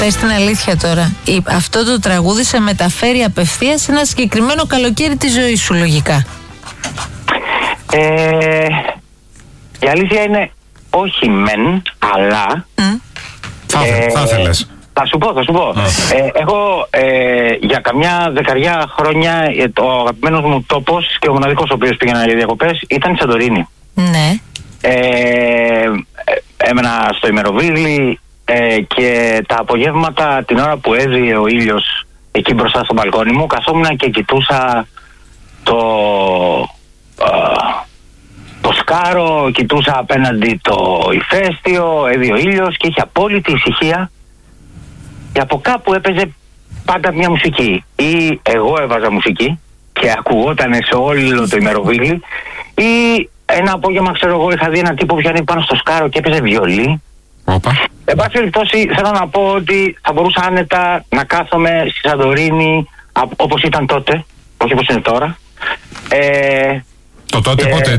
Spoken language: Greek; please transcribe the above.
Πες την αλήθεια τώρα. Αυτό το τραγούδι σε μεταφέρει απευθείας σε ένα συγκεκριμένο καλοκαίρι της ζωής σου, λογικά. Η αλήθεια είναι όχι μεν, αλλά... Θα ήθελες. Θα σου πω. Εγώ για καμιά δεκαριά χρόνια ο αγαπημένος μου τόπος και ο μοναδικός ο οποίος πήγαινα για διακοπές ήταν η Σαντορίνη. Ναι. Έμενα στο Ημεροβίλι και τα απογεύματα, την ώρα που έδιε ο ήλιος εκεί μπροστά στο μπαλκόνι μου, καθόμουν και κοιτούσα το σκάρο, κοιτούσα απέναντι το ηφαίστειο, έδιε ο ήλιος και είχε απόλυτη ησυχία. Και από κάπου έπαιζε πάντα μια μουσική. Ή εγώ έβαζα μουσική και ακουγόταν σε όλο το Ημεροβίλι, ή ένα απόγευμα, ξέρω εγώ, είχα δει έναν τύπο που πιάνει πάνω στο σκάρο και έπαιζε βιολί. Εν πάση περιπτώσει, θέλω να πω ότι θα μπορούσα άνετα να κάθομαι στη Σαντορίνη όπως ήταν τότε, όχι όπως είναι τώρα. Το τότε πότε